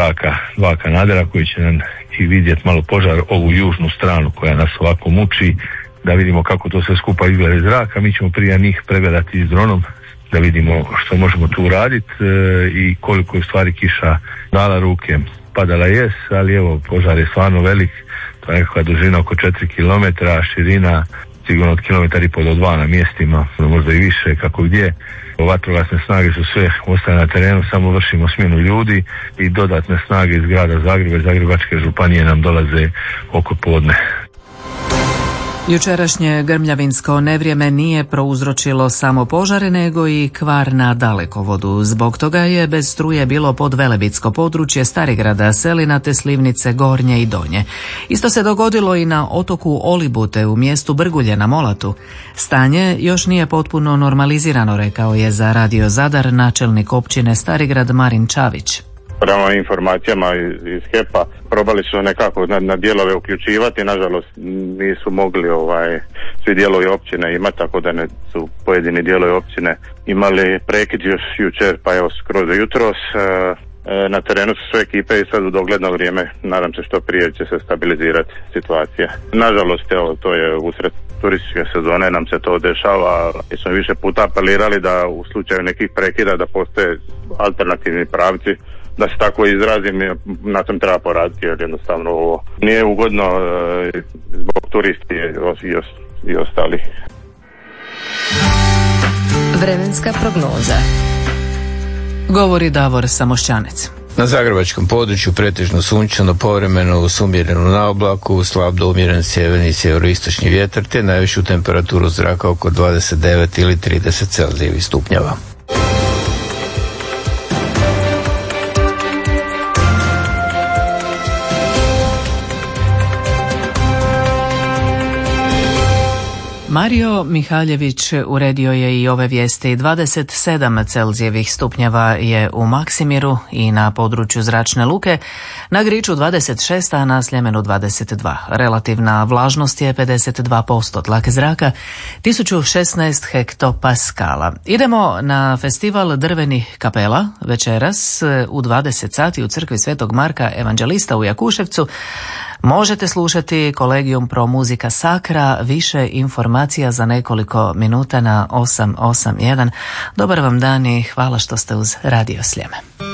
zraka 2 kanadera koji će nam i vidjeti malo požar ovu južnu stranu koja nas ovako muči, da vidimo kako to sve skupa izgleda iz zraka. Mi ćemo prije njih pregledati s dronom da vidimo što možemo tu uraditi i koliko je u stvari kiša dala ruke. Padala je, ali evo, požar je stvarno velik, to je nekakva dužina oko 4 km, širina sigurno od 1,5 do 2 na mjestima, možda i više, kako gdje. Vatrogasne snage su sve ostaje na terenu, samo vršimo smjenu ljudi i dodatne snage iz grada Zagreba i Zagrebačke županije nam dolaze oko podne. Jučerašnje grmljavinsko nevrijeme nije prouzročilo samo požare, nego i kvar na dalekovodu. Zbog toga je bez struje bilo pod Velebitsko područje Starigrada, Selina te Slivnice Gornje i Donje. Isto se dogodilo i na otoku Olibute u mjestu Brgulje na Molatu. Stanje još nije potpuno normalizirano, rekao je za Radio Zadar načelnik općine Starigrad Marin Čavić. Prema informacijama iz HEP-a probali su nekako na dijelove uključivati, nažalost nisu mogli svi dijelovi općine imati, tako da ne su pojedini dijelovi općine imali prekid još jučer, pa evo skroz jutros. Na terenu su sve ekipe i sad u dogledno vrijeme, nadam se što prije će se stabilizirati situacija. Nažalost, evo, to je usred turističke sezone nam se to dešava i smo više puta apelirali da u slučaju nekih prekida da postoje alternativni pravci, da se tako izrazim, na tom treba poraditi jer jednostavno ovo nije ugodno zbog turisti i ostalih. Vremenska prognoza. Govori Davor Samošćanec. Na zagrebačkom području pretežno sunčano, povremeno uz umjerenu naoblaku, slab do umjeren sjeverni i sjeveroistočni vjetar, te najvišu temperaturu zraka oko 29 ili 30 Celzijevih stupnjeva. Mario Mihaljević uredio je i ove vijesti. 27 Celzijevih stupnjeva je u Maksimiru i na području Zračne luke, na Griču 26, a na Sljemenu 22. Relativna vlažnost je 52%, tlak zraka 1016 hektopaskala. Idemo na festival drvenih kapela večeras u 20 sati u crkvi Svetog Marka Evanđelista u Jakuševcu. Možete slušati Collegium Pro Musica Sacra, više informacija za nekoliko minuta na 881. Dobar vam dan i hvala što ste uz Radio Sljeme.